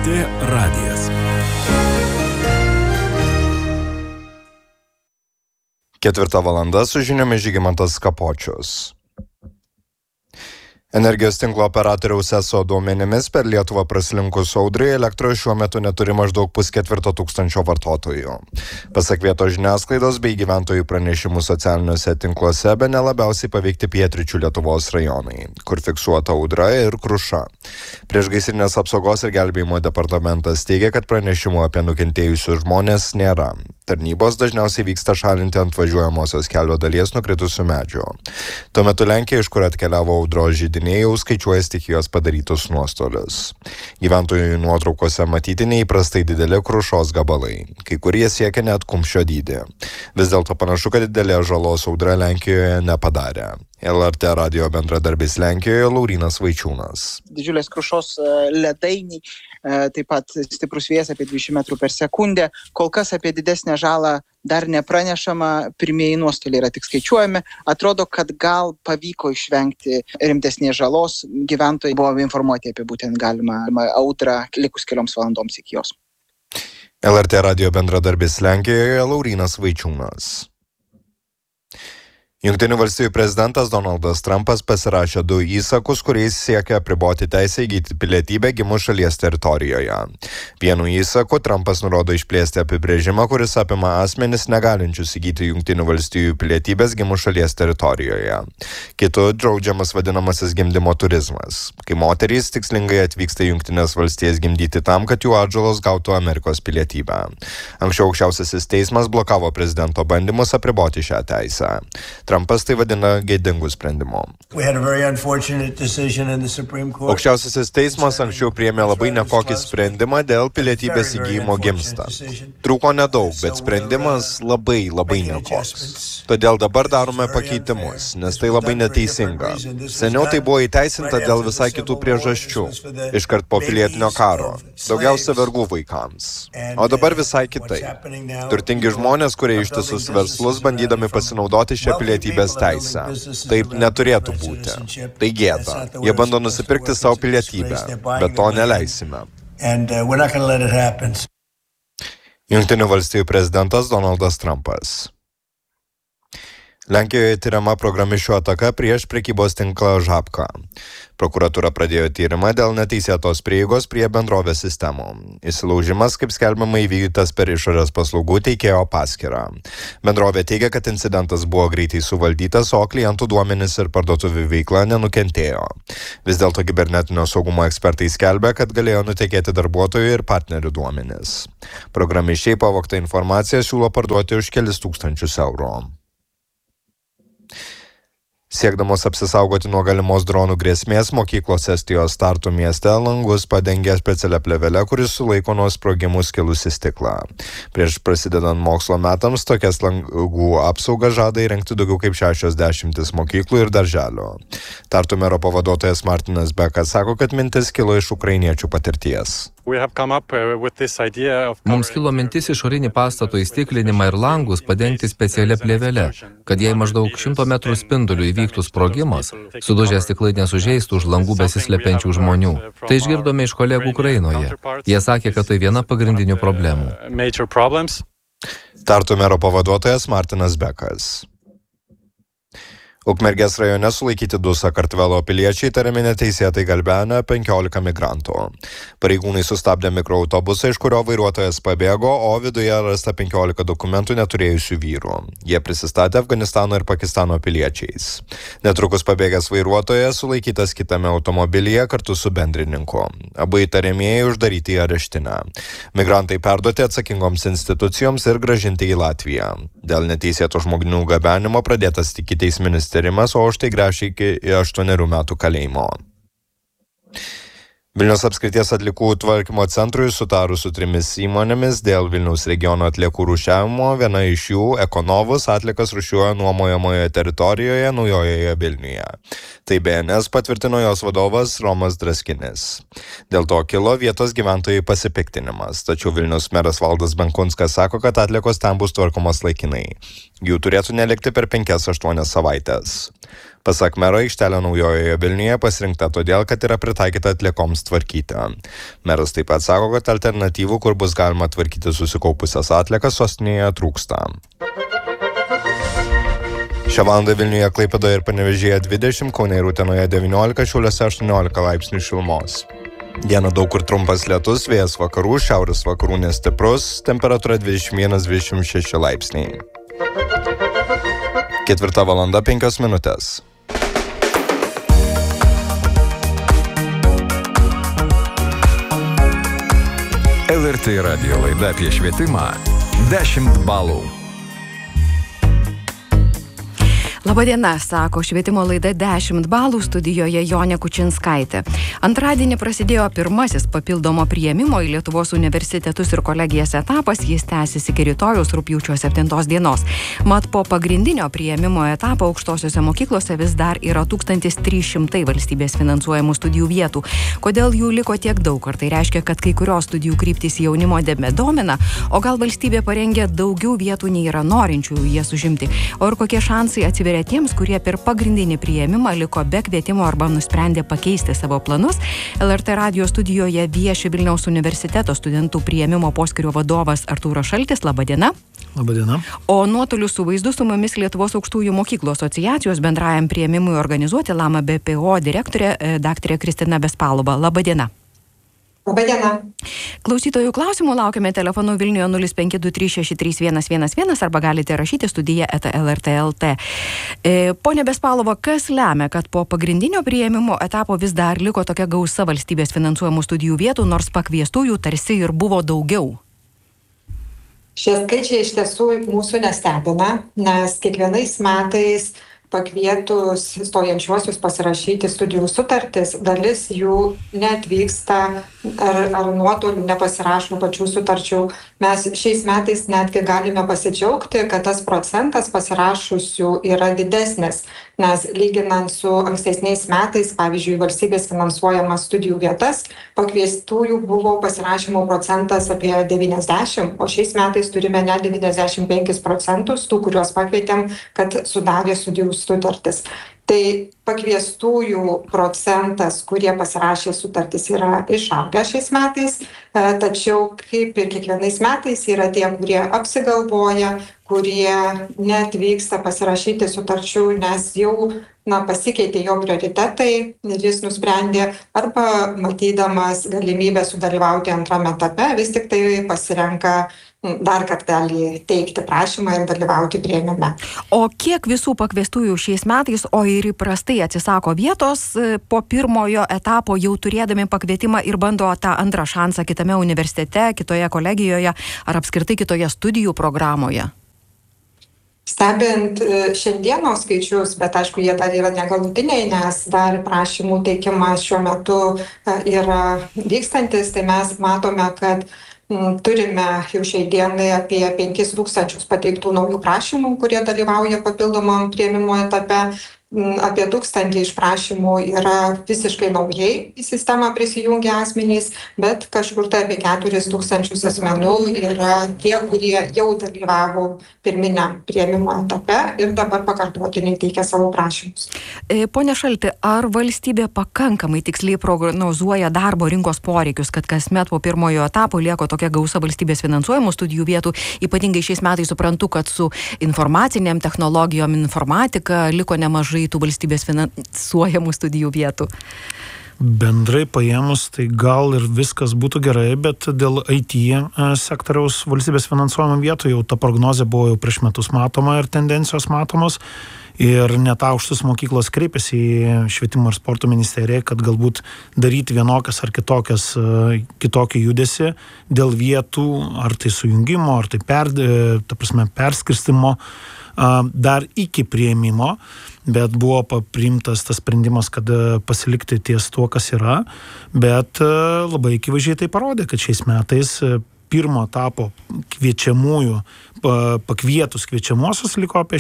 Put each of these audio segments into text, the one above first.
LRT radijas. Ketvirta valanda su žiniomis Žygimantas Kapočius. Energijos tinklo operatoriaus ESO duomenimis per Lietuvą praslinkus audrai elektros šiuo metu neturi maždaug 5,4 vartotojų. Pasak vietos žiniasklaidos bei gyventojų pranešimų socialiniuose tinkluose bene labiausiai paveikti pietryčių Lietuvos rajonai, kur fiksuota audra ir kruša. Priešgaisrinės apsaugos ir gelbėjimo departamentas teigia, kad pranešimų apie nukentėjusius žmonės nėra. Tarnybos dažniausiai vyksta šalinti ant važiuojamosios kelio dalies nukritusių medžių. Tuo metu Lenkija, iš kur atkeliavo audros židiniai, jau skaičiuoja stichijos padarytus nuostolius. Gyventojų nuotraukose matyti neįprastai dideli krušos gabalai, kai kurie siekia net kumščio dydį. Vis dėlto panašu, kad didelė žalos audra Lenkijoje nepadarė. LRT radijo bendradarbis Lenkijoje Laurynas Vaičiūnas. Didžiulės krušos ledainiai, taip pat stiprus vėjas apie 20 metrų per sekundę. Kol kas apie didesnę žalą dar nepranešama, pirmieji nuostoliai yra tik skaičiuojami. Atrodo, kad gal pavyko išvengti rimtesnės žalos. Gyventojai buvo informuoti apie būtent galimą audrą likus kelioms valandoms iki jos. LRT radijo bendradarbis Lenkijoje Laurynas Vaičiūnas. Jungtinių valstijų prezidentas Donaldas Trumpas pasirašė 2 įsakus, kuriais siekia apriboti teisę įgyti pilietybę gimus šalies teritorijoje. Vienu įsaku Trumpas nurodo išplėsti apibrėžimą, kuris apima asmenis negalinčius įgyti Jungtinių valstijų pilietybės gimus šalies teritorijoje. Kitu draudžiamas vadinamasis gimdymo turizmas, kai moterys tikslingai atvyksta į Jungtinės valstijas gimdyti tam, kad jų atžalos gautų Amerikos pilietybę. Anksčiau aukščiausiasis teismas blokavo prezidento bandymus apriboti šią teisę. Trumpas tai vadina gėdingu sprendimu. Aukščiausiasis teismas anksčiau priėmė labai nekokį sprendimą dėl pilietybės įgyjimo gimstant. Trūko nedaug, bet sprendimas labai nekoks. Todėl dabar darome pakeitimus, nes tai labai neteisinga. Seniau tai buvo įteisinta dėl visai kitų priežasčių. Iškart po pilietinio karo. Daugiausia vergų vaikams. O dabar visai kitaip. Turtingi žmonės, kurie ištisus verslus bandydami pasinaudoti šią pilietybės teisę. Taip neturėtų būti. Tai gėda. Jie bando nusipirkti savo pilietybę, bet to neleisime. Jungtinių valstijų prezidentas Donaldas Trumpas. Lenkijoje tyriama programišių ataka prieš prekybos tinklą Žabka. Prokuratūra pradėjo tyrimą dėl neteisėtos prieigos prie bendrovės sistemų. Įsilaužimas, kaip skelbiama, įvykdytas per išorės paslaugų teikėjo paskyrą. Bendrovė teigia, kad incidentas buvo greitai suvaldytas, o klientų duomenys ir parduotuvių veikla nenukentėjo. Vis dėlto kibernetinio saugumo ekspertai skelbia, kad galėjo nutekėti darbuotojų ir partnerių duomenys. Programišiai pavogtą informaciją siūlo parduoti už kelis tūkstančius eurų. Siekdamos apsisaugoti nuo galimos dronų grėsmės, mokyklos Estijos Tartu mieste langus padengė specialia plėvele, kuris sulaiko nuo sprogimų skilusį stiklą. Prieš prasidedant mokslo metams tokias langų apsaugą žada įrengti daugiau kaip 60 mokyklų ir darželių. Tartu mero pavaduotojas Martinas Bekas sako, kad mintis kilo iš ukrainiečių patirties. Mums kilo mintis išorinį pastato įstiklinimą ir langus padengti specialia plėvele, kad jei maždaug 100 metrų spinduliu įvyktų sprogimas, sudužę stiklai nesužeistų už langų besislepiančių žmonių. Tai išgirdome iš kolegų Ukrainoje. Jie sakė, kad tai viena pagrindinių problemų. Tartu mero pavaduotojas Martinas Bekas. Ukmergės rajone sulaikyti 2 Sakartvelo piliečiai įtariami neteisėtai galbenę 15 migrantų. Pareigūnai sustabdė mikroautobusą, iš kurio vairuotojas pabėgo, o viduje rasta 15 dokumentų neturėjusių vyrų. Jie prisistatė Afganistano ir Pakistano piliečiais. Netrukus pabėgęs vairuotojas sulaikytas kitame automobilyje kartu su bendrininku. Abu įtariamieji uždaryti į areštinę. Migrantai perduoti atsakingoms institucijoms ir grąžinti į Latviją. Dėl neteisėto žmonių gabenimo pradėtas ikiteisminis tyrimas, o už tai gręžia iki 8 metų kalėjimo. Vilniaus apskrities atliekų tvarkymo centrui sutarus su 3 įmonėmis dėl Vilniaus regiono atliekų rūšiavimo, viena iš jų, Ekonovus, atliekas rūšiuoja nuomojamoje teritorijoje Naujojoje Vilniuje. Tai BNS patvirtino jos vadovas Romas Draskinis. Dėl to kilo vietos gyventojai pasipiktinimas, tačiau Vilniaus meras Valdas Benkunskas sako, kad atliekos ten bus tvarkomos laikinai. Jų turėtų nelikti per 5-8 savaitės. Pasak mero, aikštelė Naujojoje Vilniuje pasirinkta todėl, kad yra pritaikyta atliekoms tvarkyti. Meras taip pat sako, kad alternatyvų, kur bus galima tvarkyti susikaupusias atliekas, sostinėje trūksta. Šią valandą Vilniuje, Klaipėdoje ir Panevėžyje 20, Kaune ir Utenoje 19, Šiauliuose 18 laipsnių šilumos. Dieną daug kur trumpas lietus, vėjas vakarų, šiaurės vakarų nestiprus, temperatūra 21-26 laipsniai. 4:05. LRT radijo laida apie švietimą 10 balų. Labadiena, sako švietimo laida 10 balų, studijoje Jonė Kučinskaitė. Antradienį prasidėjo pirmasis papildomo priėmimo į Lietuvos universitetus ir kolegijas etapas, jis tęsis iki rytojaus rugpjūčio 7 dienos. Mat po pagrindinio priėmimo etapo aukštosiose mokyklose vis dar yra 1300 valstybės finansuojamų studijų vietų. Kodėl jų liko tiek daug? Ar tai reiškia, kad kai kurios studijų kryptys jaunimo nebedomina, o gal valstybė parengė daugiau vietų nei yra norinčiųjų jas užimti? O ir kokie šansai atsiveria tiems, kurie per pagrindinį priėmimą liko be kvietimo arba nusprendė pakeisti savo planus? LRT radijo studijoje vieši Vilniaus universiteto studentų priėmimo poskyrio vadovas Artūras Šaltis. Labadiena. Labadiena. O nuotoliu su vaizdu su mumis Lietuvos aukštųjų mokyklų asociacijos bendrajam priėmimui organizuoti LAMA BPO direktorė daktarė Kristina Bespalova. Labadiena. Labadiena. Klausytojų klausimų laukiame telefonu Vilniuje 0523631111 arba galite rašyti studija@lrt.lt. Pone Bespalova, kas lemia, kad po pagrindinio priėmimo etapo vis dar liko tokia gausa valstybės finansuojamų studijų vietų, nors pakviestųjų tarsi ir buvo daugiau? Šie skaičiai iš tiesų mūsų nestebina, nes kiekvienais metais pakvietus stojančiuosius pasirašyti studijų sutartis, dalis jų neatvyksta ar nuotoliu nepasirašo pačių sutarčių. Mes šiais metais netgi galime pasidžiaugti, kad tas procentas pasirašusių yra didesnis, nes lyginant su ankstesniais metais, pavyzdžiui, valstybės finansuojamas studijų vietas, pakviestųjų buvo pasirašymo procentas apie 90, o šiais metais turime net 95 procentus tų, kuriuos pakvietėm, kad sudarė studijų sutartis. Tai pakviestųjų procentas, kurie pasirašė sutartis, yra išaugęs šiais metais, tačiau kaip ir kiekvienais metais yra tie, kurie apsigalvoja, kurie neatvyksta pasirašyti sutarčių, nes jau pasikeitė jo prioritetai ir jis nusprendė arba matydamas galimybę sudalyvauti antrame etape, vis tik tai pasirenka dar kartelį teikti prašymą ir dalyvauti priėmime. O kiek visų pakviestųjų šiais metais, o ir įprastai atsisako vietos po pirmojo etapo, jau turėdami pakvietimą ir bando tą antrą šansą kitame universitete, kitoje kolegijoje ar apskritai kitoje studijų programoje? Stebint šiandienos skaičius, bet aišku, jie dar yra negalutiniai, nes dar prašymų teikimas šiuo metu yra vykstantis, tai mes matome, kad turime jau šiai dienai apie 5000 pateiktų naujų prašymų, kurie dalyvauja papildomam priėmimo etape. Apie 1000 iš prašymų yra visiškai naujai į sistemą prisijungę asmenys, bet kažkur tai apie 4000 asmenų yra tie, kurie jau dalyvavo pirminiam priėmimo etape ir dabar pakartotinai teikia savo prašymus. Pone Šalti, ar valstybė pakankamai tiksliai prognozuoja darbo rinkos poreikius, kad kasmet po pirmojo etapo lieko tokia gausa valstybės finansuojamų studijų vietų? Ypatingai šiais metais suprantu, kad su informacinėm technologijom, informatika liko nemažai tų valstybės finansuojamų studijų vietų. Bendrai paėmus, tai gal ir viskas būtų gerai, bet dėl IT sektoriaus valstybės finansuojamų vietų jau ta prognozė buvo jau prieš metus matoma ir tendencijos matomos. Ir net aukštos mokyklos kreipėsi į Švietimo ir sporto ministeriją, kad galbūt daryti vienokias ar kitokį judesį dėl vietų, ar tai sujungimo, ar tai perskirstimo dar iki priėmimo, bet buvo priimtas tas sprendimas, kad pasilikti ties tuo, kas yra, bet labai akivaizdžiai tai parodė, kad šiais metais pirmo etapo kviečiamųjų, pakvietus kviečiamosius liko apie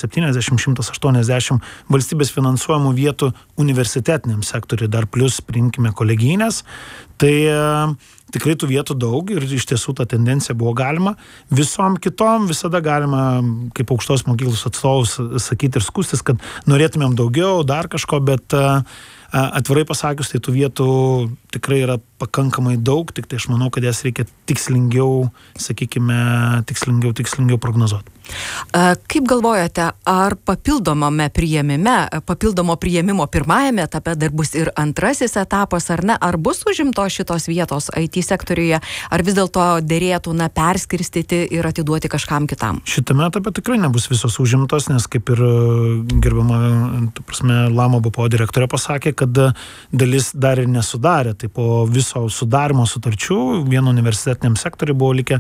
170-180 valstybės finansuojamų vietų universitetiniam sektoriui, dar plus priimkime kolegijines. Tai tikrai tų vietų daug ir iš tiesų ta tendencija buvo galima. Visom kitom visada galima, kaip aukštos mokyklos atstovus, sakyti ir skustis, kad norėtumėm daugiau, dar kažko, bet atvirai pasakius, tai tų vietų tikrai yra pakankamai daug, tik tai aš manau, kad jas reikia tikslingiau, sakykime, tikslingiau prognozuoti. Kaip galvojate, ar papildomo priėmimo pirmajame etape dar bus ir antrasis etapas, ar ne? Ar bus užimtos šitos vietos IT sektoriuje, ar vis dėlto dėrėtų perskirstyti ir atiduoti kažkam kitam? Šitame etape tikrai nebus visos užimtos, nes kaip ir gerbama, Lama BPO direktorė pasakė, kad dalis dar ir nesudarė. Tai po viso sudarimo sutarčių vieno universitetiniam sektoriui buvo likę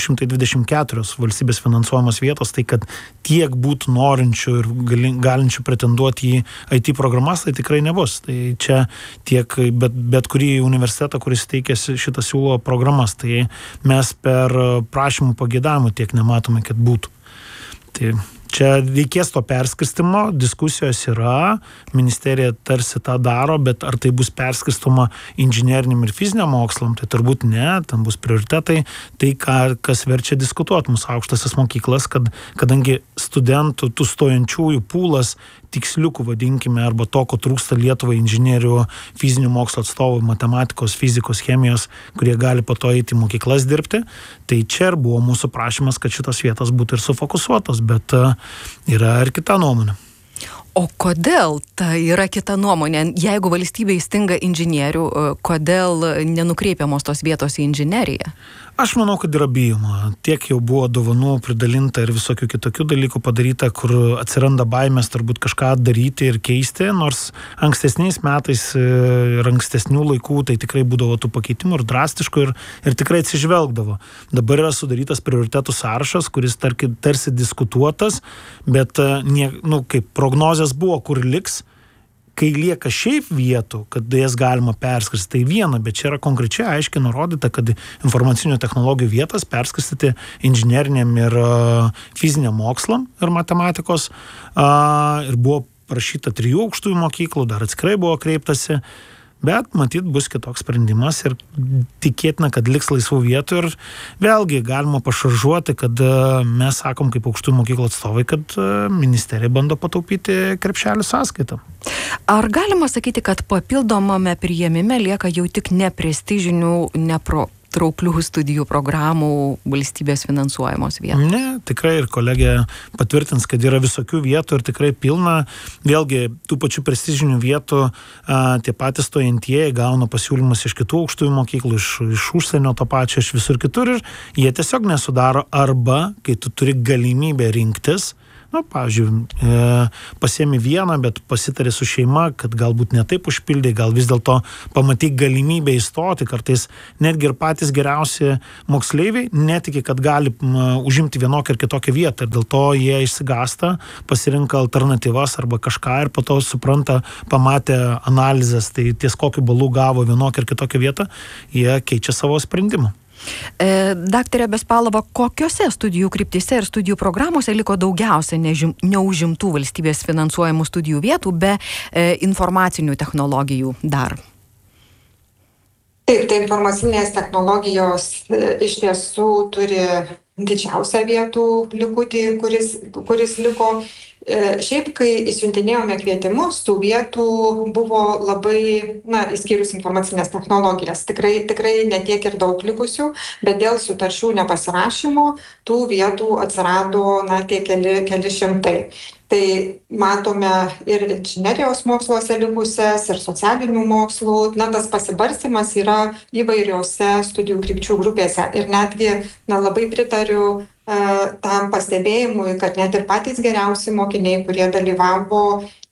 224 valstybės finansuojamos vietos, tai kad tiek būtų norinčių ir galinčių pretenduoti į IT programas, tai tikrai nebus. Tai čia tiek bet kurį universitetą, kuris teikia šitą siūlo programas, tai mes per prašymų pageidavimų tiek nematome, kad būtų. Tai čia reikės to perskirstimo, diskusijos yra, ministerija tarsi tą daro, bet ar tai bus perskirstoma inžineriniam ir fiziniam mokslam, tai turbūt ne, tam bus prioritetai, tai kas verčia diskutuoti mūsų aukštasias mokyklas, kadangi studentų, tų stojančiųjų pūlas, tiksliukų vadinkime, arba to, ko trūksta Lietuvai inžinierių, fizinių mokslo atstovų, matematikos, fizikos, chemijos, kurie gali po to eiti į mokyklas dirbti, tai čia ir buvo mūsų prašymas, kad šitos vietos būtų ir sufokusuotos, bet yra ir kita nuomonė. O kodėl ta yra kita nuomonė? Jeigu valstybėje stinga inžinierių, kodėl nenukreipiamos tos vietos į inžineriją? Aš manau, kad yra bijoma. Tiek jau buvo dovanų pridalinta ir visokių kitokių dalykų padaryta, kur atsiranda baimės turbūt kažką daryti ir keisti, nors ankstesniais metais ir ankstesnių laikų tai tikrai būdavo tų pakeitimų ir drastiškų ir tikrai atsižvelgdavo. Dabar yra sudarytas prioritetų sąrašas, kuris tarsi diskutuotas, bet kaip prognozės buvo, kur liks. Kai lieka šiaip vietų, kad jas galima perskirstyti, tai viena, bet čia yra konkrečiai aiškiai nurodyta, kad informacinių technologijų vietas perskirstyti inžineriniam ir fiziniam mokslam ir matematikos. Ir buvo prašyta 3 aukštųjų mokyklų, dar atskirai buvo kreiptasi. Bet matyt bus kitoks sprendimas ir tikėtina, kad liks laisvų vietų ir vėlgi galima pašaržuoti, kad mes sakom kaip aukštųjų mokyklų atstovai, kad ministerija bando pataupyti krepšelį sąskaitą. Ar galima sakyti, kad papildomame priėmime lieka jau tik neprestižinių, trauklių studijų programų valstybės finansuojamos vietos? Ne, tikrai ir kolegė patvirtins, kad yra visokių vietų ir tikrai pilna. Vėlgi, tų pačių prestižinių vietų tie patys stojantieji gauna pasiūlymus iš kitų aukštųjų mokyklų, iš užsienio to pačio, iš visur kitur ir jie tiesiog nesudaro arba, kai tu turi galimybę rinktis, pavyzdžiui, pasiemi vieną, bet pasitarė su šeima, kad galbūt ne taip užpildė, gal vis dėlto pamatyk galimybę įstoti, kartais netgi ir patys geriausi moksleiviai netiki, kad gali užimti vienokią ir kitokią vietą ir dėl to jie išsigąsta, pasirinka alternatyvas arba kažką ir po to supranta, pamatę analizės, tai ties kokiu balu gavo vienokią ir kitokią vietą, jie keičia savo sprendimą. Daktarė Bespalova, kokiose studijų kryptyse ir studijų programuose liko daugiausia neužimtų valstybės finansuojamų studijų vietų be informacinių technologijų dar? Taip, tai informacinės technologijos iš tiesų turi didžiausią vietų likutį, kuris liko. Šiaip, kai įsiuntinėjome kvietimus, tų vietų buvo labai, išskyrus informacinės technologijas, tikrai netiek ir daug likusių, bet dėl sutarčių nepasirašymo tų vietų atsirado, tie keli šimtai. Tai matome ir inžinerijos moksluose likusias, ir socialinių mokslų, tas pasibarstymas yra įvairiose studijų krypčių grupėse ir netgi labai pritariu tam pastebėjimui, kad net ir patys geriausi mokiniai, kurie dalyvavo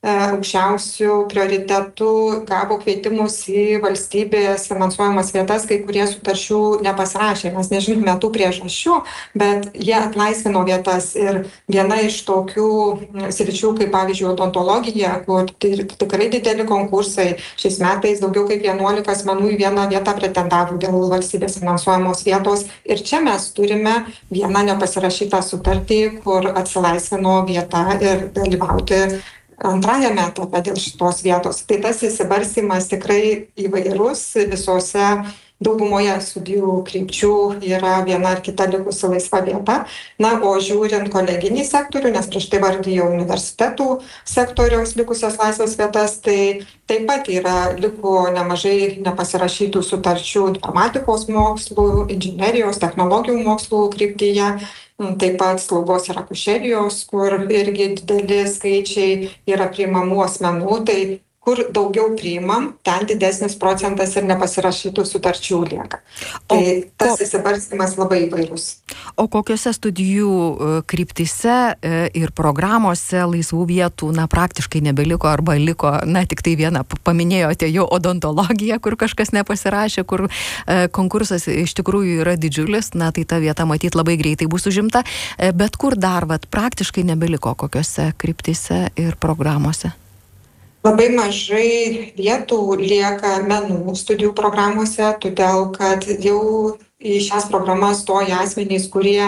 aukščiausių prioritetų gavo kvietimus į valstybės finansuojamas vietas, kai kurie sutarčių nepasirašė. Mes nežinome tų priežasčių, bet jie atlaisvino vietas ir viena iš tokių sričių, kaip pavyzdžiui odontologija, kur tikrai dideli konkursai, šiais metais daugiau kaip 11 asmenų į vieną vietą pretendavo dėl valstybės finansuojamos vietos ir čia mes turime vieną nepasirašytą sutartį, kur atsilaisvino vieta ir dalyvauti antrajame etape dėl šitos vietos. Tai tas įsibarstymas tikrai įvairus, visose daugumoje studijų krypčių yra viena ar kita likusi laisva vieta. Na, o žiūrint koleginį sektorių, nes prieš tai vardijau universitetų sektoriaus likusias laisvas vietas, tai taip pat liko nemažai nepasirašytų sutarčių informatikos mokslų, inžinerijos, technologijų mokslų kryptyje. Taip pat slaugos ir akušerijos, kur irgi dideli skaičiai yra priimamų asmenų, tai kur daugiau priimam, ten didesnis procentas ir nepasirašytų sutarčių lieka. Tai tas įsibarstymas labai įvairus. O kokiose studijų kryptyse ir programuose laisvų vietų, praktiškai nebeliko arba liko, tik tai viena, paminėjote jau odontologiją, kur kažkas nepasirašė, kur konkursas iš tikrųjų yra didžiulis, tai ta vieta matyt labai greitai bus užimta, bet kur dar praktiškai nebeliko kokiose kryptyse ir programuose? Labai mažai vietų lieka menų studijų programuose, todėl kad jau į šias programas stoja asmenys, kurie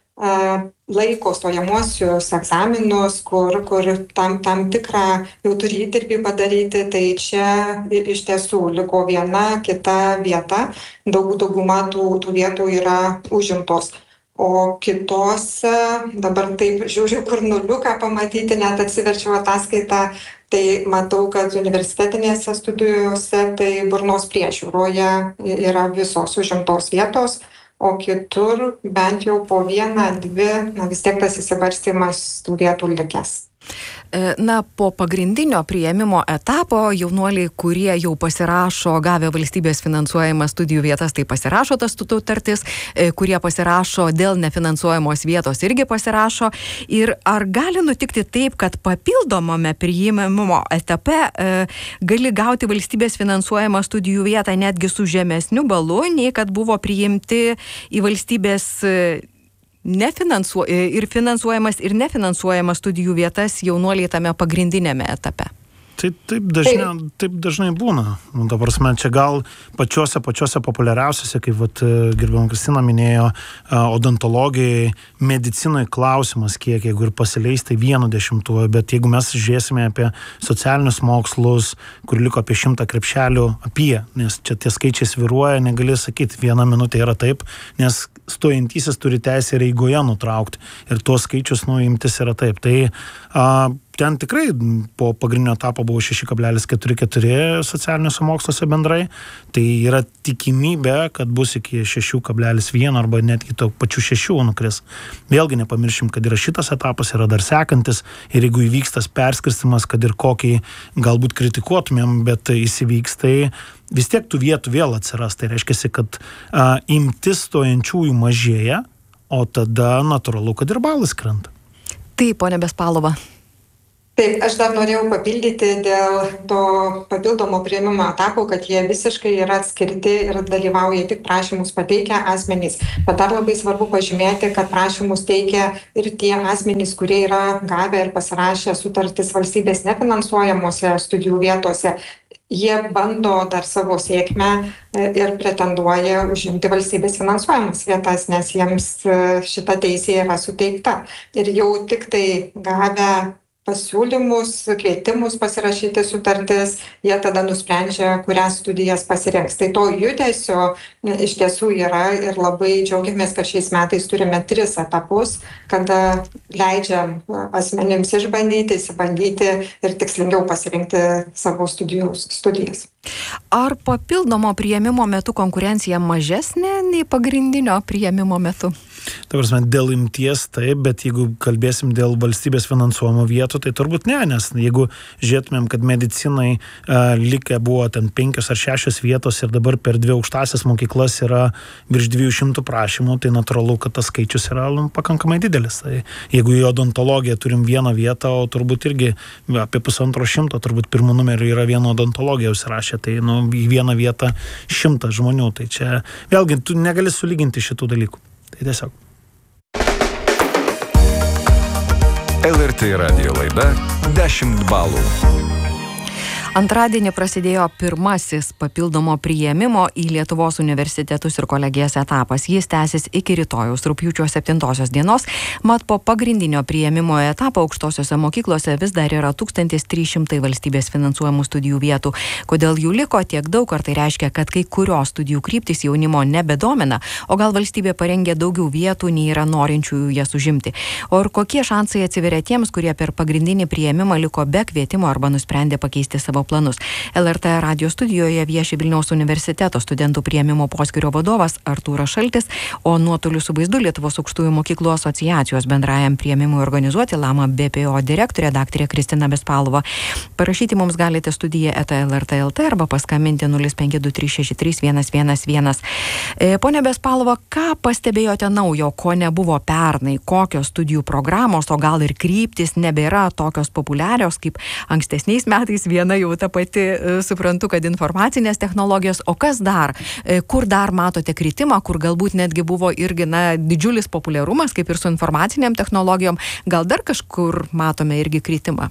laiko stojamuosius egzaminus, kur tam tikrą jau turi įdirbį padaryti, tai čia iš tiesų liko viena kita vieta, dauguma tų vietų yra užimtos. O kitose, dabar taip žiūriu, kur nuliuką pamatyti, net atsiverčiau ataskaitą, tai matau, kad universitetinėse studijose, tai burnos priežiūroje yra visos užimtos vietos, o kitur bent jau po 1-2, vis tiek tas įsibarstymas tų vietų likęs. Po pagrindinio priėmimo etapo jaunuoliai, kurie jau pasirašo, gavę valstybės finansuojamas studijų vietas, tai pasirašo tas sutartis, kurie pasirašo dėl nefinansuojamos vietos irgi pasirašo. Ir ar gali nutikti taip, kad papildomame priėmimo etape gali gauti valstybės finansuojamą studijų vietą netgi su žemesniu balu, nei kad buvo priimti į valstybės ir finansuojamas ir nefinansuojamas studijų vietas jaunuoliai tame pagrindinėme etape? Taip dažnai būna. Ta prasme, čia gal pačiose populiariausiose, kaip gerbiama Kristina minėjo, odontologijai, medicinoje klausimas kiek, jeigu ir pasileis, tai 1/10, bet jeigu mes žiūrėsime apie socialinius mokslus, kur liko apie 100 krepšelių, nes čia tie skaičiai svyruoja, negali sakyti, 1 minutė yra taip, nes stojantysis turi teisę ir eigoje nutraukti ir tuos skaičius imtis yra taip. Tai ten tikrai po pagrindinio etapo buvo 6,44 socialiniuose moksluose bendrai, tai yra tikimybė, kad bus iki 6,1 arba netgi to pačių 6 nukris. Vėlgi nepamiršim, kad yra šitas etapas, yra dar sekantis ir jeigu įvyks tas perskirstimas, kad ir kokį galbūt kritikuotumėm, bet įsivyks, tai vis tiek tų vietų vėl atsiras. Tai reiškia, kad imtis stojančiųjų mažėja, o tada natūralu, kad ir balas krenta. Taip, ponia Bespalova. Taip, aš dar norėjau papildyti dėl to papildomo priėmimo etapo, kad jie visiškai yra atskirti ir dalyvauja tik prašymus pateikę asmenys. Bet dar labai svarbu pažymėti, kad prašymus teikia ir tie asmenys, kurie yra gavę ir pasirašę sutartis valstybės nefinansuojamose studijų vietose. Jie bando dar savo sėkmę ir pretenduoja užimti valstybės finansuojamas vietas, nes jiems šita teisė yra suteikta. Ir jau tik tai gavę pasiūlymus, kvietimus pasirašyti sutartis, jie tada nusprendžia, kurias studijas pasirinks. Tai to judesio iš tiesų yra ir labai džiaugiamės, kad šiais metais turime 3 etapus, kada leidžiam asmenims išbandyti, įsibandyti ir tikslingiau pasirinkti savo studijas. Ar papildomo priėmimo metu konkurencija mažesnė nei pagrindinio priėmimo metu? Ta prasme, dėl imties taip, bet jeigu kalbėsim dėl valstybės finansuojamo vietų, tai turbūt ne, nes jeigu žiūrėtumėm, kad medicinai likę buvo ten 5 ar 6 vietos ir dabar per 2 aukštąsias mokyklas yra virš 200 prašymų, tai natūralu, kad tas skaičius yra pakankamai didelis. Tai jeigu į odontologiją turim 1 vietą, o turbūt irgi apie 150, turbūt pirmų numerių yra viena odontologija užsirašė, tai į 1 vietą 100 žmonių. Tai čia vėlgi tu negali sulyginti šitų dalykų. Tai tiesiog. LRT radijo laida 10 balų. Antradienį prasidėjo pirmasis papildomo priėmimo į Lietuvos universitetus ir kolegijas etapas. Jis tęsis iki rytojaus rugpjūčio 7 dienos, mat po pagrindinio priėmimo etapo aukštosiose mokyklose vis dar yra 1300 valstybės finansuojamų studijų vietų. Kodėl jų liko tiek daug, ar tai reiškia, kad kai kurios studijų kryptys jaunimo nebedomina, o gal valstybė parengė daugiau vietų, nei yra norinčiųjų jas užimti. O ir kokie šansai atsiveria tiems, kurie per pagrindinį priėmimą liko be kvietimo arba nusprendė pakeisti savo planus. LRT radio studijoje vieši Vilniaus universiteto studentų priėmimo poskyrio vadovas Artūras Šaltis, o nuotoliu su vaizdu Lietuvos aukštųjų mokyklų asociacijos bendrajam priėmimui organizuoti LAMA BPO direktorė daktarė Kristina Bespalova. Parašyti mums galite studiją @lrt.lt arba paskambinti 0523631111. Pone Bespalova, ką pastebėjote naujo, ko nebuvo pernai, kokios studijų programos, o gal ir kryptis nebėra tokios populiarios kaip ankstesniais metais, viena jau ta pati, suprantu, kad informacinės technologijos, o kas dar? Kur dar matote kritimą, kur galbūt netgi buvo irgi didžiulis populiarumas, kaip ir su informaciniam technologijom, gal dar kažkur matome irgi kritimą?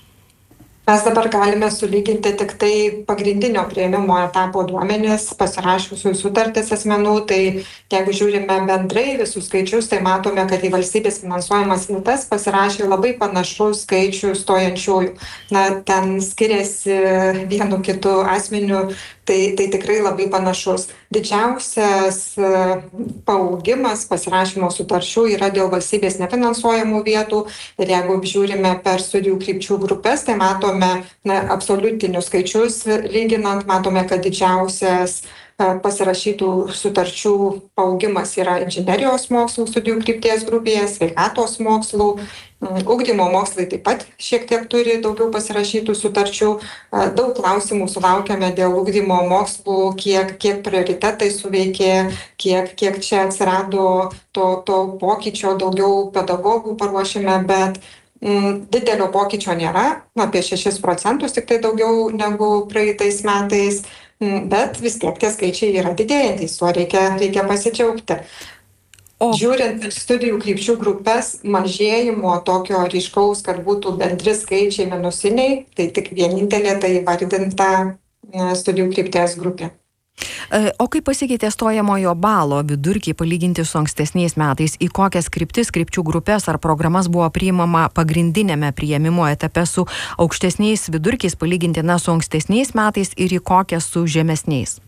Mes dabar galime sulyginti tik tai pagrindinio priėmimo etapo duomenis, pasirašiusių sutartis asmenų, tai jeigu žiūrime bendrai visus skaičius, tai matome, kad į valstybės finansuojamas vietas pasirašė labai panašus skaičių stojančiųjų. Ten skiriasi vienu kitu asmeniu, tai tikrai labai panašus. Didžiausias paaugimas pasirašymo sutarčių yra dėl valstybės nefinansuojamų vietų ir jeigu žiūrime per studijų krypčių grupės, tai matome absoliutinius skaičius lyginant, matome, kad didžiausias pasirašytų sutarčių paaugimas yra inžinerijos mokslų studijų krypties grupėje, sveikatos mokslų, ugdymo mokslai taip pat šiek tiek turi daugiau pasirašytų sutarčių. Daug klausimų sulaukėme dėl ugdymo mokslų, kiek prioritetai suveikė, kiek čia atsirado to pokyčio, daugiau pedagogų paruošime, bet didelio pokyčio nėra, apie 6% tik tai daugiau negu praeitais metais, bet vis tiek tie skaičiai yra didėjantys, tuo reikia pasidžiaugti. Žiūrint studijų krypčių grupės, mažėjimo tokio ryškaus, kad būtų bendri skaičiai minusiniai, tai tik vienintelė tai vardinta studijų krypties grupė. O kaip pasikeitė stojamojo balo vidurkiai palyginti su ankstesniais metais, į kokias krypčių grupės ar programas buvo priimama pagrindinėme priėmimo etape su aukštesniais vidurkiais palyginti su ankstesniais metais ir į kokias su žemesniais?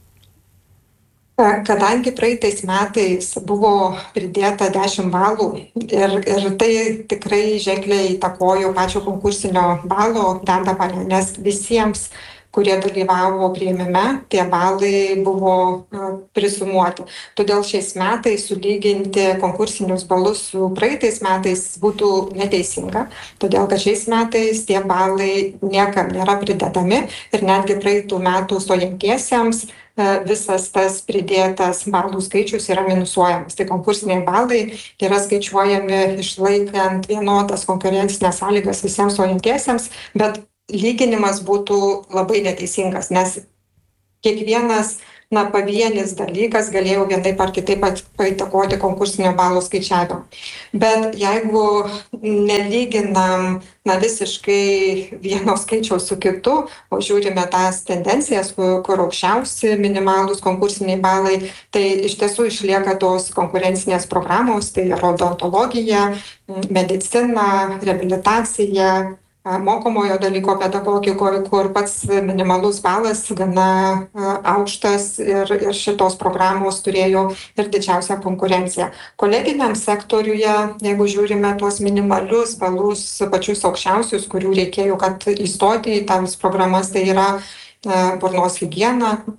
Kadangi praeitais metais buvo pridėta 10 balų ir tai tikrai ženkliai įtakojo pačio konkursinio balo dedamą, nes visiems, kurie dalyvavo priėmime, tie balai buvo prisumuoti. Todėl šiais metais sulyginti konkursinius balus su praeitais metais būtų neteisinga, todėl kad šiais metais tie balai niekam nėra pridedami ir netgi praeitų metų stojantiesiems visas tas pridėtas balų skaičius yra minusuojamas. Tai konkursiniai balai yra skaičiuojami išlaikant vienodas konkurencinės sąlygas visiems stojantiesiems, bet lyginimas būtų labai neteisingas, nes kiekvienas pavienis dalykas galėjo vienaip ar kitaip įtakoti konkursinio balo skaičiavimą. Bet jeigu nelyginam visiškai vieno skaičiaus su kitu, o žiūrime tas tendencijas, kur aukščiausi minimalūs konkursiniai balai, tai iš tiesų išlieka tos konkurencinės programos, tai odontologija, medicina, reabilitacija, mokomojo dalyko pedagogikoje, kur pats minimalus balas gana aukštas ir šitos programos turėjo ir didžiausią konkurenciją. Koleginiam sektoriuje, jeigu žiūrime tuos minimalius balus, pačius aukščiausius, kurių reikėjo, kad įstoti į tas programas, tai yra burnos higiena,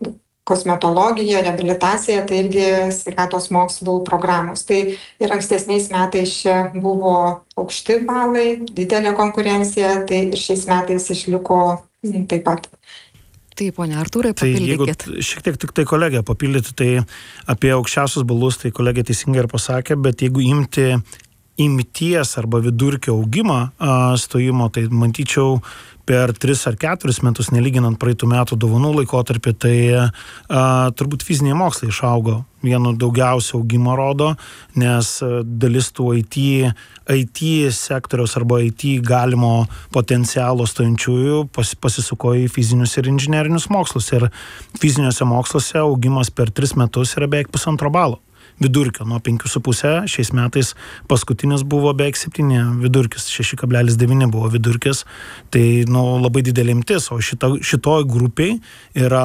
kosmetologija, reabilitacija, tai irgi sveikatos mokslų programos. Tai ir ankstesniais metais čia buvo aukšti balai, didelė konkurencija, tai ir šiais metais išliko taip pat. Taip, ponia Artūrai, papildykit. Tai jeigu šiek tiek tik tai kolegė papildyti, tai apie aukščiausius balus, tai kolegė teisingai ir pasakė, bet jeigu imti imties arba vidurkio augimą stojimo, tai matyčiau per 3 ar 4 metus, nelyginant praeitų metų dovanų laikotarpį, tai turbūt fiziniai mokslai išaugo. Vienu daugiausia augimo rodo, nes dalis tų IT sektoriaus arba IT galimo potencialo stojančiųjų pasisuko į fizinius ir inžinerinius mokslus. Ir fiziniuose moksluose augimas per 3 metus yra beveik 1,5 balo. Vidurkio nuo 5,5, šiais metais paskutinis buvo beveik 7 vidurkis, 6,9 buvo vidurkis, tai labai didelė imtis, o šitoj grupiai yra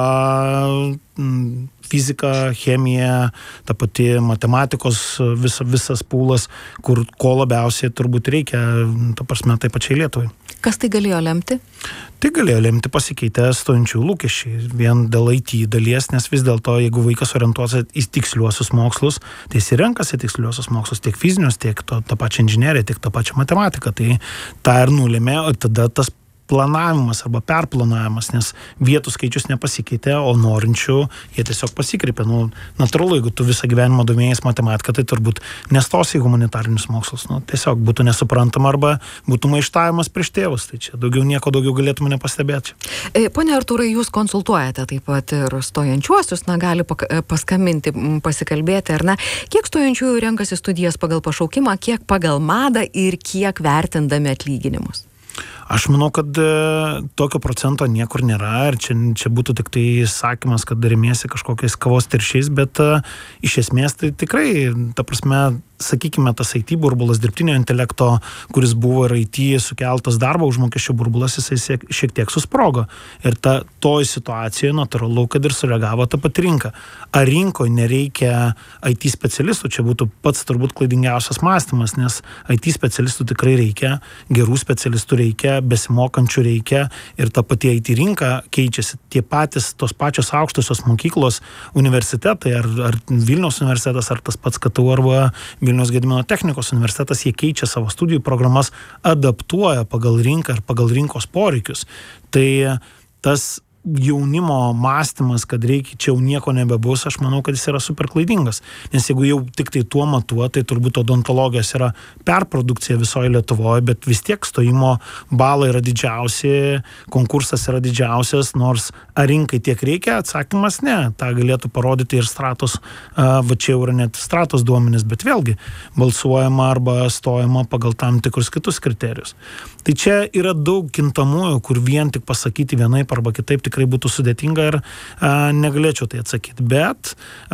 fizika, chemija, ta pati matematikos visas pūlas, kur ko labiausiai turbūt reikia, ta prasme, tai pačiai Lietuvai. Kas tai galėjo lemti? Tai galėjo lemti pasikeitę stojančių lūkesčiai, vien dėl IT dalies, nes vis dėlto, jeigu vaikas orientuotas į tiksliuosius mokslus, tai jis renkasi tiksliuosius mokslus, tiek fizinius, tiek tą pačią inžineriją, tiek tą pačią matematiką, tai tą ir nulėmė, o tada tas planavimas arba perplanavimas, nes vietų skaičius nepasikeitė, o norinčių jie tiesiog pasikreipė. Natūralu, jeigu tu visą gyvenimą domėjais matematiką, tai turbūt nestosi į humanitarinius mokslus. Tiesiog būtų nesuprantama arba būtų maištavimas prieš tėvus. Tai čia nieko daugiau galėtume nepastebėti. Pone Artūrai, jūs konsultuojate taip pat ir stojančiuosius, gali paskambinti, pasikalbėti, ar ne? Kiek stojančiųjų renkasi studijas pagal pašaukimą, kiek pagal madą ir kiek vertindami atlyginimus? Aš manau, kad tokio procento niekur nėra ir čia būtų tik tai sakymas, kad remiesi kažkokiais kavos tiršiais, bet iš esmės tai tikrai, ta prasme, sakykime, tas IT burbulas, dirbtinio intelekto, kuris buvo ir IT sukeltas darbo užmokesčio burbulas, jisai šiek tiek susprogo. Ir toj situacijoje natūralu, kad ir sureagavo ta pati rinka. Ar rinkoje nereikia IT specialistų? Čia būtų pats turbūt klaidingiausias mąstymas, nes IT specialistų tikrai reikia, gerų specialistų reikia, besimokančių reikia ir ta pati IT rinka keičiasi. Tos pačios aukštosios mokyklos, universitetai, ar Vilniaus universitetas, ar tas pats KTU, arba Vilniaus Gedimino technikos universitetas, jie keičia savo studijų programas, adaptuoja pagal rinką ir pagal rinkos poreikius. Tai tas jaunimo mąstymas, kad reikia, čia jau nieko nebebus, aš manau, kad jis yra super klaidingas. Nes jeigu jau tik tai tuo matuo, tai turbūt odontologijos yra perprodukcija visoje Lietuvoje, bet vis tiek stojimo balai yra didžiausi, konkursas yra didžiausias, nors ar rinkai tiek reikia, atsakymas ne. Ta galėtų parodyti ir Stratos, va čia jau yra net Stratos duomenys, bet vėlgi balsuojama arba stojama pagal tam tikrus kitus kriterijus. Tai čia yra daug kintamųjų, kur vien tik pasakyti vienaip arba kitaip tikrai būtų sudėtinga ir negalėčiau tai atsakyti. Bet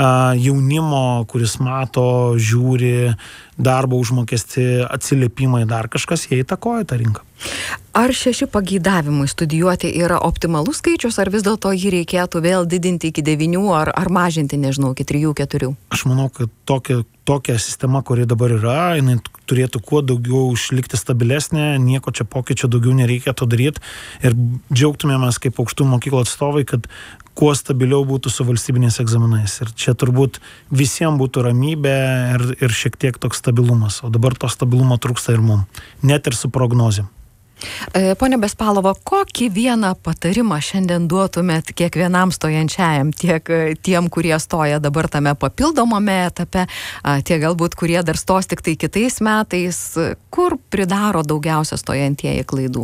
jaunimo, kuris mato, žiūri, darbo užmokestį, atsiliepimai, dar kažkas, jie įtakoja tą rinką. Ar 6 pageidavimai studijuoti yra optimalus skaičius, ar vis dėlto jį reikėtų vėl didinti iki 9 ar mažinti, nežinau, iki 3-4? Aš manau, kad tokia sistema, kuri dabar yra, jinai turėtų kuo daugiau išlikti stabilesnė, nieko čia pokyčio daugiau nereikėtų daryti ir džiaugtumėmės kaip aukštų mokyklų atstovai, kad kuo stabiliau būtų su valstybiniais egzaminais. Ir čia turbūt visiems būtų ramybė ir šiek tiek toks stabilumas. O dabar to stabilumo trūksta ir mums, net ir su prognozėm. Pone Bespalova, kokį vieną patarimą šiandien duotumėt kiekvienam stojančiajam, tiek tiem, kurie stoja dabar tame papildomame etape, tiek galbūt, kurie dar stos tik tai kitais metais, kur pridaro daugiausia stojantieji klaidų?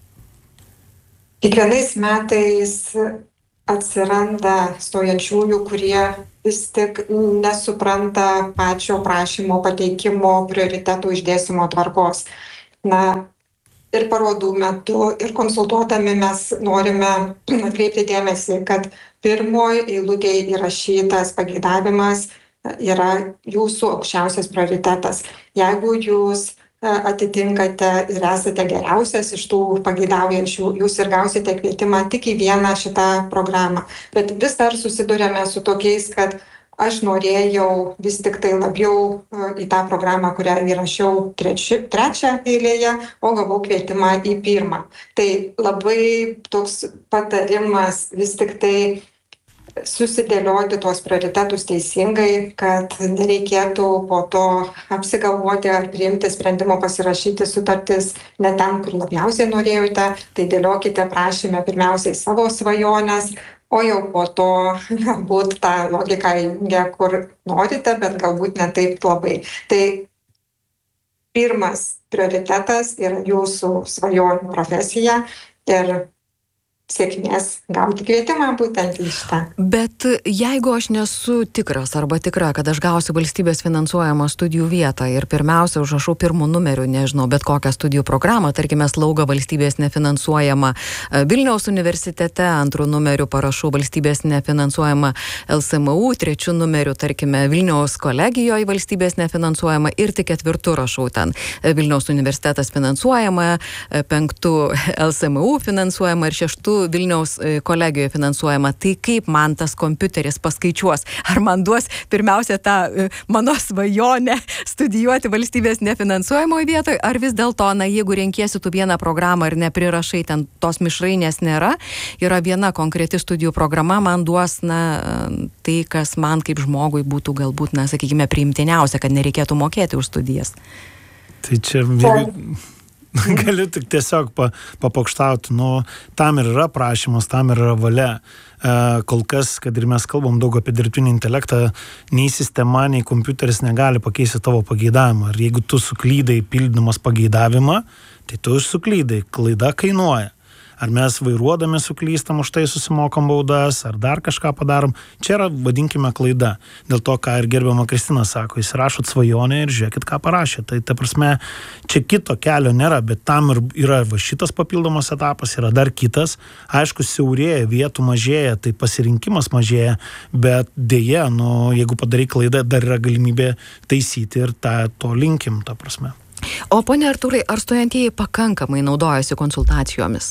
Kiekvienais metais atsiranda stojančiųjų, kurie vis tik nesupranta pačio prašymo pateikimo prioritetų išdėstymo tvarkos. Ir parodų metu, ir konsultuodami mes norime atkreipti dėmesį, kad pirmoji eilutėje įrašytas pageidavimas yra jūsų aukščiausias prioritetas. Jeigu jūs atitinkate ir esate geriausias iš tų pageidaujančių, jūs ir gausite kvietimą tik į vieną šitą programą. Bet vis dar susidurėme su tokiais, kad aš norėjau vis tik tai labiau į tą programą, kurią įrašiau trečią eilėje, o gavau kvietimą į 1. Tai labai toks patarimas vis tik tai susidėlioti tuos prioritetus teisingai, kad nereikėtų po to apsigalvoti ar priimti sprendimo pasirašyti sutartis ne ten, kur labiausiai norėjote, tai dėliokite prašyme pirmiausiai savo svajonės, o jau po to galbūt tą logiką įjungia, kur norite, bet galbūt ne taip labai. Tai pirmas prioritetas yra jūsų svajonių profesija ir sėkmės gauti kvietimą būtent į šitą. Bet jeigu aš nesu tikras arba tikra, kad aš gausiu valstybės finansuojamą studijų vietą ir pirmiausia užrašau pirmų numerių, nežinau, bet kokią studijų programą, tarkime, slauga valstybės nefinansuojama Vilniaus universitete, antrų numerių parašau valstybės nefinansuojama LSMU, trečių numerių, tarkime, Vilniaus kolegijoje valstybės nefinansuojama ir tik ketvirtų rašau ten Vilniaus universitetas finansuojama, penktų LSMU finansuojama ir šeštų Vilniaus kolegijoje finansuojama. Tai kaip man tas kompiuteris paskaičiuos? Ar man duos pirmiausia tą mano svajonę studijuoti valstybės nefinansuojamoje vietoje, ar vis dėlto, jeigu renkiesi tu vieną programą ir neprirašai, ten tos mišrainės nėra, yra viena konkreti studijų programa, man duos, tai, kas man kaip žmogui būtų galbūt, sakykime, priimtiniausia, kad nereikėtų mokėti už studijas. Tai čia... Galiu tik tiesiog papokštauti, tam ir yra prašymas, tam ir yra valia. Kol kas, kad ir mes kalbam daug apie dirbtinį intelektą, nei sistema, nei kompiuteris negali pakeisti tavo pageidavimą. Ir jeigu tu suklydai pildydamas pageidavimą, tai tu suklydai, klaida kainuoja. Ar mes vairuodami suklystam, už tai susimokam baudas, ar dar kažką padarom. Čia yra, vadinkime, klaida. Dėl to, ką ir gerbiama Kristina sako, įsirašot svajonę ir žiūrėkit, ką parašė. Tai ta prasme, čia kito kelio nėra, bet tam ir yra šitas papildomas etapas, yra dar kitas. Aišku, siaurėja, vietų mažėja, tai pasirinkimas mažėja, bet dėja, jeigu padarai klaidą, dar yra galimybė taisyti ir to linkim, ta prasme. O pone Artūrai, ar stojantieji pakankamai naudojasi konsultacijomis?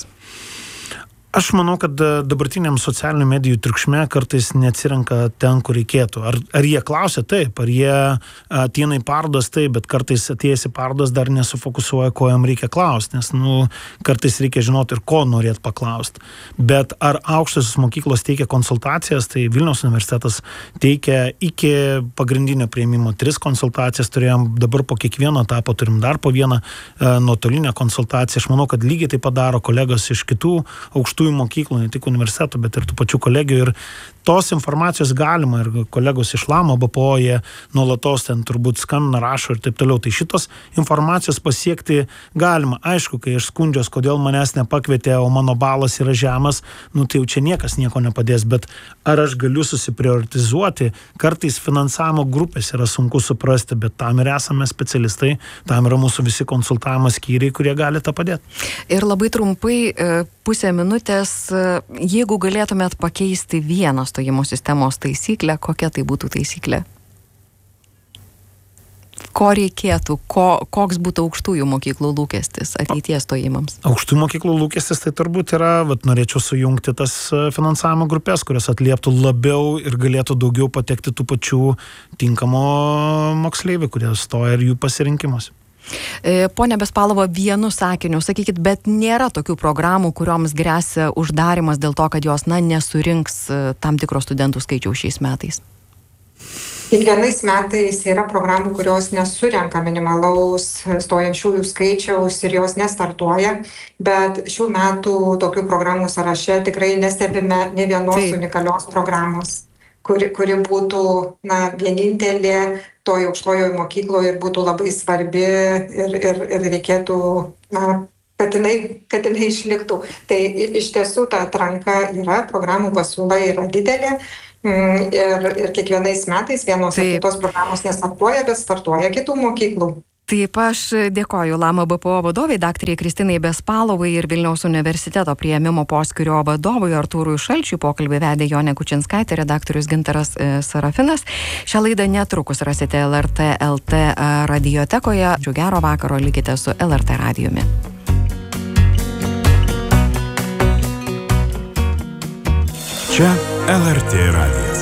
Aš manau, kad dabartiniam socialinių medijų triukšme kartais neatsirenka ten, kur reikėtų. Ar jie klausia taip, ar jie ateina į parodas taip, bet kartais atėjęs į parodas dar nesufokusuoja, ko jam reikia klausti, nes kartais reikia žinoti ir ko norėt paklausti. Bet ar aukštosios mokyklos teikia konsultacijas, tai Vilniaus universitetas teikia iki pagrindinio priėmimo 3 konsultacijas, turėjom dabar po kiekvieno etapo, turim dar po vieną nuotolinę konsultaciją. Aš manau, kad lygiai tai padaro kolegos iš kitų aukštų mokyklų, ne tik universitetų, bet ir tų pačių kolegijų, ir tos informacijos galima, ir kolegos iš Lamo BPO, jie nuolatos ten turbūt skambina, rašo ir taip toliau, tai šitos informacijos pasiekti galima. Aišku, kai aš skundžiuos, kodėl manęs nepakvietė, o mano balas yra žemas, tai jau čia niekas nieko nepadės, bet ar aš galiu susiprioritizuoti, kartais finansavimo grupės yra sunku suprasti, bet tam ir esame specialistai, tam yra mūsų visi konsultavimo skyriai, kurie gali tą padėti. Ir labai trumpai, pusę minutės, jeigu galėtumėt pakeisti vieną stojimo sistemos taisyklę, kokia tai būtų taisyklė? Ko reikėtų, koks būtų aukštųjų mokyklų lūkestis ateities stojimams? Aukštųjų mokyklų lūkestis tai turbūt yra, norėčiau sujungti tas finansavimo grupės, kurios atlieptų labiau ir galėtų daugiau patekti tų pačių tinkamo moksleivių, kurie stoja ir jų pasirinkimus. Pone Bespalova, vienu sakiniu, sakykit, bet nėra tokių programų, kurioms gresia uždarimas dėl to, kad jos, nesurinks tam tikro studentų skaičiaus šiais metais? Kiekvienais metais yra programų, kurios nesurenka minimalaus stojančiųjų skaičiaus ir jos nestartuoja, bet šių metų tokių programų sąraše tikrai nestebime ne vienos unikalios programos, kuri būtų vienintelė toje aukštojoje mokykloje ir būtų labai svarbi ir reikėtų, kad jinai išliktų. Tai iš tiesų ta atranka yra, programų pasiūla yra didelė ir kiekvienais metais vienos ar kitos programos nestartuoja, bet startuoja kitų mokyklų. Taip, aš dėkoju Lamo BPO vadovai, daktarei Kristinai Bespalovai ir Vilniaus universiteto priėmimo poskyrio vadovui Artūrui Šalčiui. Pokalbį vedė Jonė Kučinskaitė, redaktorius Gintaras Sarafinas. Šią laidą netrukus rasite LRT LT radiotekoje. Gero vakaro, likite su LRT radijumi. Čia LRT radijas.